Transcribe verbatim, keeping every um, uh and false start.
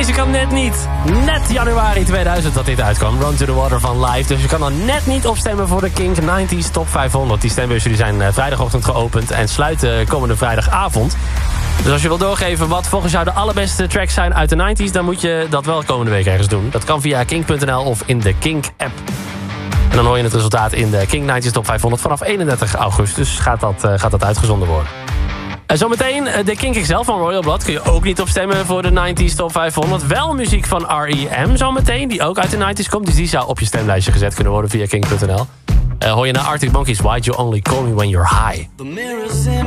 je kan net niet. Net januari tweeduizend dat dit uitkwam. Run to the Water van Live. Dus je kan dan net niet opstemmen voor de Kink nineties Top vijfhonderd. Die stembussen die zijn vrijdagochtend geopend en sluiten komende vrijdagavond. Dus als je wil doorgeven wat volgens jou de allerbeste tracks zijn uit de nineties... dan moet je dat wel komende week ergens doen. Dat kan via kink punt n l of in de Kink-app. En dan hoor je het resultaat in de Kink nineties Top vijfhonderd vanaf eenendertig augustus gaat dat, uh, gaat dat uitgezonden worden. En zometeen de Kink X L van Royal Blood. Kun je ook niet opstemmen voor de nineties Top vijfhonderd. Wel muziek van R E M zometeen, die ook uit de nineties komt. Dus die zou op je stemlijstje gezet kunnen worden via kink punt n l. Uh, hoor je naar Arctic Monkeys, Why'd You Only Call Me When You're High.